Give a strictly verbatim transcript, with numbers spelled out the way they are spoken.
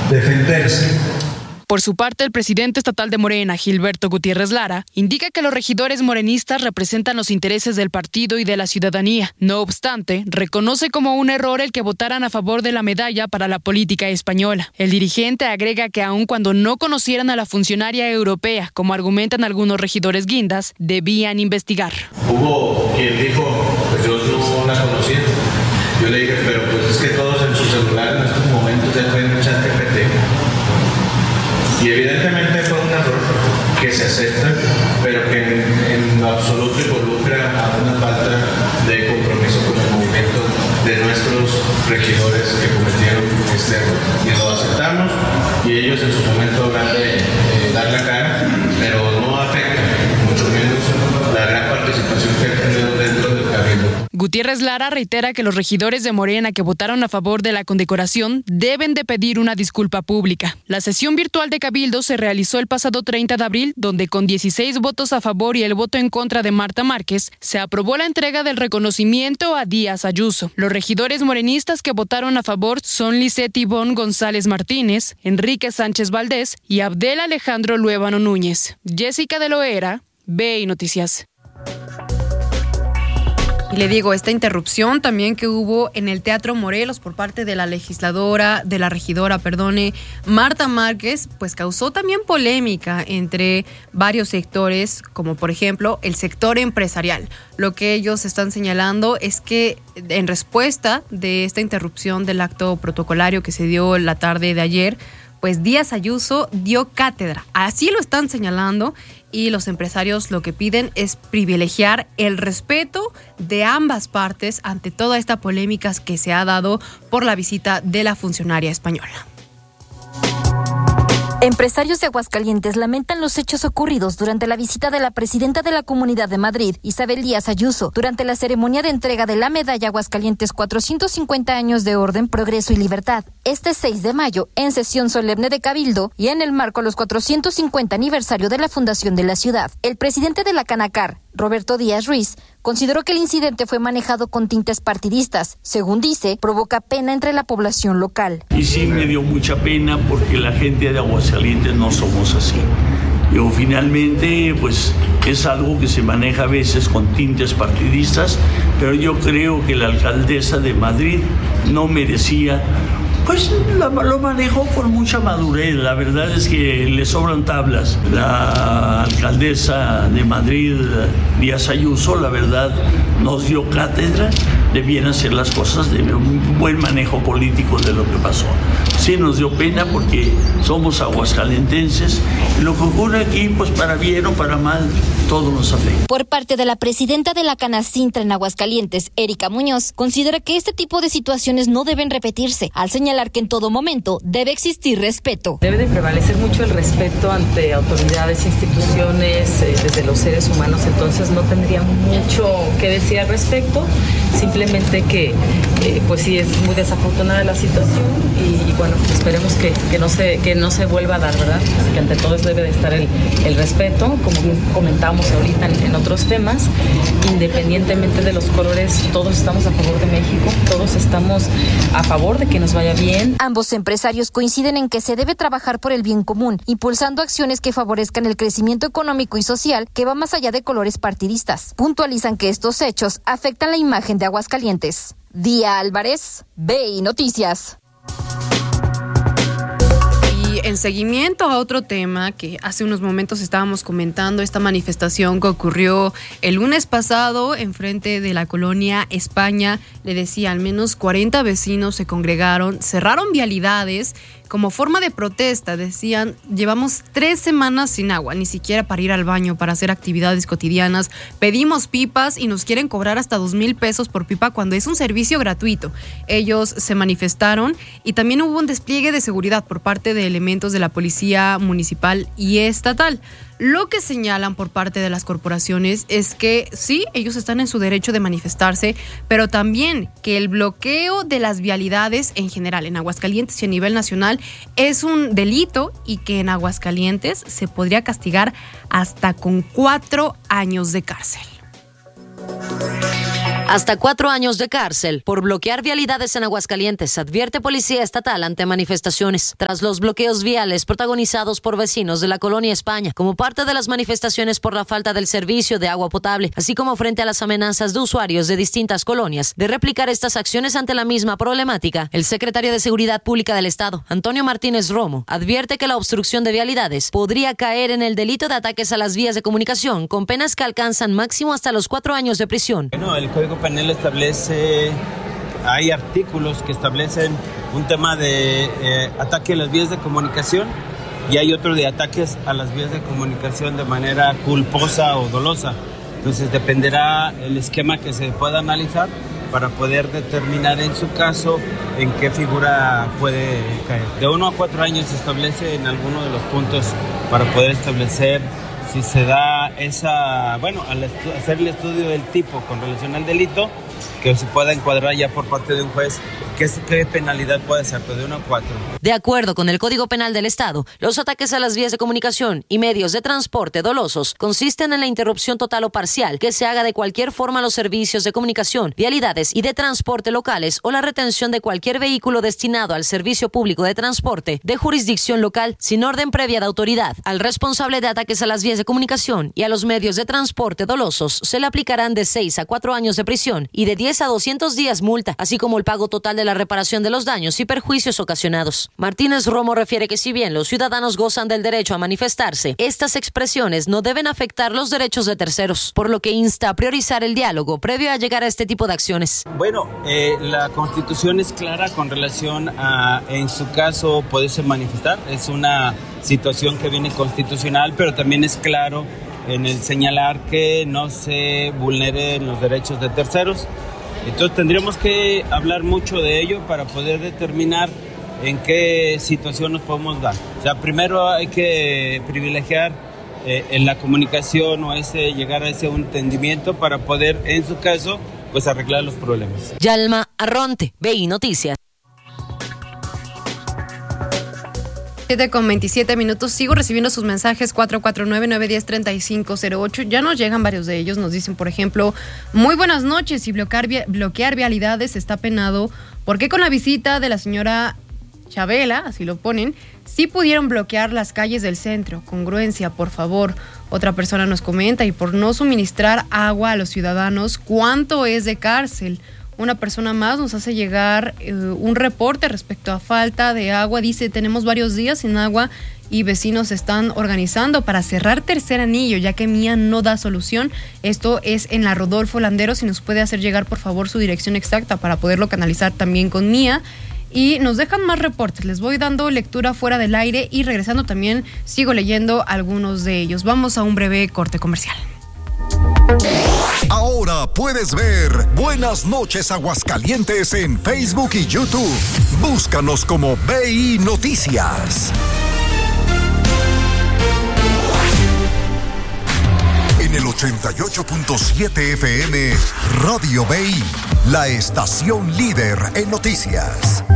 defenderse. Por su parte, el presidente estatal de Morena, Gilberto Gutiérrez Lara, indica que los regidores morenistas representan los intereses del partido y de la ciudadanía. No obstante, reconoce como un error el que votaran a favor de la medalla para la política española. El dirigente agrega que aun cuando no conocieran a la funcionaria europea, como argumentan algunos regidores guindas, debían investigar. Hubo quien dijo, pues yo no la conocía. Yo le dije, pero pues es que todos en su celular en estos momentos ya pueden echar G P T. Y evidentemente fue un error que se acepta, pero que en, en lo absoluto involucra a una falta de compromiso con el movimiento de nuestros regidores que cometieron este error. Y lo aceptamos y ellos en su momento habrán de eh, dar la cara, pero no afecta, mucho menos la gran participación que ha tenido dentro del cabildo. Gutiérrez Lara reitera que los regidores de Morena que votaron a favor de la condecoración deben de pedir una disculpa pública. La sesión virtual de Cabildo se realizó el pasado treinta de abril, donde con dieciséis votos a favor y el voto en contra de Marta Márquez, se aprobó la entrega del reconocimiento a Díaz Ayuso. Los regidores morenistas que votaron a favor son Lisette Ivonne González Martínez, Enrique Sánchez Valdés y Abdel Alejandro Luébano Núñez. Jessica de Loera, B I Noticias. Y le digo, esta interrupción también que hubo en el Teatro Morelos por parte de la legisladora, de la regidora, perdone, Marta Márquez, pues causó también polémica entre varios sectores, como por ejemplo el sector empresarial. Lo que ellos están señalando es que en respuesta de esta interrupción del acto protocolario que se dio la tarde de ayer, pues Díaz Ayuso dio cátedra. Así lo están señalando y los empresarios lo que piden es privilegiar el respeto de ambas partes ante toda esta polémica que se ha dado por la visita de la funcionaria española. Empresarios de Aguascalientes lamentan los hechos ocurridos durante la visita de la presidenta de la Comunidad de Madrid, Isabel Díaz Ayuso, durante la ceremonia de entrega de la medalla Aguascalientes cuatrocientos cincuenta años de orden, progreso y libertad. Este seis de mayo, en sesión solemne de Cabildo y en el marco a los cuatrocientos cincuenta aniversario de la fundación de la ciudad, el presidente de la Canacar, Roberto Díaz Ruiz, consideró que el incidente fue manejado con tintes partidistas. Según dice, provoca pena entre la población local. Y sí me dio mucha pena porque la gente de Aguascalientes no somos así. Yo finalmente, pues es algo que se maneja a veces con tintes partidistas, pero yo creo que la alcaldesa de Madrid no merecía. Pues lo, lo manejó con mucha madurez, la verdad es que le sobran tablas. La alcaldesa de Madrid, Díaz Ayuso, la verdad nos dio cátedra, debían hacer las cosas de un buen manejo político de lo que pasó. Sí nos dio pena porque somos aguascalentenses y lo que ocurre aquí, pues para bien o para mal, todo nos afecta. Por parte de la presidenta de la Canacintra en Aguascalientes, Erika Muñoz, considera que este tipo de situaciones no deben repetirse, al señalar que en todo momento debe existir respeto. Debe de prevalecer mucho el respeto ante autoridades, instituciones, eh, desde los seres humanos, entonces no tendría mucho que decir al respecto, simplemente que eh, pues sí es muy desafortunada la situación y, y bueno, esperemos que, que, no se, que no se vuelva a dar, ¿verdad? Que ante todo debe de estar el, el respeto, como bien comentamos ahorita en, en otros temas, independientemente de los colores, todos estamos a favor de México, todos estamos a favor de que nos vaya bien. Ambos empresarios coinciden en que se debe trabajar por el bien común, impulsando acciones que favorezcan el crecimiento económico y social que va más allá de colores partidistas. Puntualizan que estos hechos afectan la imagen de Aguascalientes. Día Álvarez, B I Noticias. En seguimiento a otro tema que hace unos momentos estábamos comentando, esta manifestación que ocurrió el lunes pasado enfrente de la colonia España, le decía, al menos cuarenta vecinos se congregaron, cerraron vialidades como forma de protesta. Decían, llevamos tres semanas sin agua, ni siquiera para ir al baño, para hacer actividades cotidianas. Pedimos pipas y nos quieren cobrar hasta dos mil pesos por pipa cuando es un servicio gratuito. Ellos se manifestaron y también hubo un despliegue de seguridad por parte de elementos de la policía municipal y estatal. Lo que señalan por parte de las corporaciones es que sí, ellos están en su derecho de manifestarse, pero también que el bloqueo de las vialidades en general en Aguascalientes y a nivel nacional es un delito y que en Aguascalientes se podría castigar hasta con cuatro años de cárcel. Hasta cuatro años de cárcel por bloquear vialidades en Aguascalientes, advierte Policía Estatal ante manifestaciones. Tras los bloqueos viales protagonizados por vecinos de la Colonia España, como parte de las manifestaciones por la falta del servicio de agua potable, así como frente a las amenazas de usuarios de distintas colonias de replicar estas acciones ante la misma problemática, el secretario de Seguridad Pública del Estado, Antonio Martínez Romo, advierte que la obstrucción de vialidades podría caer en el delito de ataques a las vías de comunicación, con penas que alcanzan máximo hasta los cuatro años de prisión. Bueno, el Código Penal establece, hay artículos que establecen un tema de eh, ataque a las vías de comunicación y hay otro de ataques a las vías de comunicación de manera culposa o dolosa. Entonces dependerá el esquema que se pueda analizar para poder determinar en su caso en qué figura puede caer. De uno a cuatro años se establece en alguno de los puntos para poder establecer si se da esa, bueno, al estu- hacer el estudio del tipo con relación al delito, que se pueda encuadrar ya por parte de un juez qué, qué penalidad puede ser, de uno a cuatro. De acuerdo con el Código Penal del Estado, los ataques a las vías de comunicación y medios de transporte dolosos consisten en la interrupción total o parcial que se haga de cualquier forma a los servicios de comunicación, vialidades y de transporte locales o la retención de cualquier vehículo destinado al servicio público de transporte de jurisdicción local sin orden previa de autoridad. Al responsable de ataques a las vías de comunicación y a los medios de transporte dolosos se le aplicarán de seis a cuatro años de prisión y de diez a doscientos días multa, así como el pago total de la reparación de los daños y perjuicios ocasionados. Martínez Romo refiere que si bien los ciudadanos gozan del derecho a manifestarse, estas expresiones no deben afectar los derechos de terceros, por lo que insta a priorizar el diálogo previo a llegar a este tipo de acciones. Bueno, eh, la Constitución es clara con relación a, en su caso, poderse manifestar. Es una situación que viene constitucional, pero también es claro en el señalar que no se vulneren los derechos de terceros. Entonces tendríamos que hablar mucho de ello para poder determinar en qué situación nos podemos dar. O sea, primero hay que privilegiar eh, en la comunicación o ese llegar a ese entendimiento para poder, en su caso, pues arreglar los problemas. Yalma Arronte, B I Noticias. siete con veintisiete minutos, sigo recibiendo sus mensajes cuatro cuatro nueve, nueve uno cero, tres cinco cero ocho, ya nos llegan varios de ellos, nos dicen por ejemplo, muy buenas noches, si bloquear, bloquear vialidades está penado, ¿por qué con la visita de la señora Chabela, así lo ponen, sí pudieron bloquear las calles del centro? Congruencia, por favor. Otra persona nos comenta, y por no suministrar agua a los ciudadanos, ¿cuánto es de cárcel? Una persona más nos hace llegar eh, un reporte respecto a falta de agua. Dice, tenemos varios días sin agua y vecinos se están organizando para cerrar tercer anillo, ya que Mía no da solución. Esto es en la Rodolfo Landeros. Si nos puede hacer llegar, por favor, su dirección exacta para poderlo canalizar también con Mía. Y nos dejan más reportes. Les voy dando lectura fuera del aire y regresando también sigo leyendo algunos de ellos. Vamos a un breve corte comercial. Ahora puedes ver Buenas noches Aguascalientes en Facebook y YouTube. Búscanos como B I Noticias. En el ochenta y ocho punto siete F M, Radio B I, la estación líder en noticias.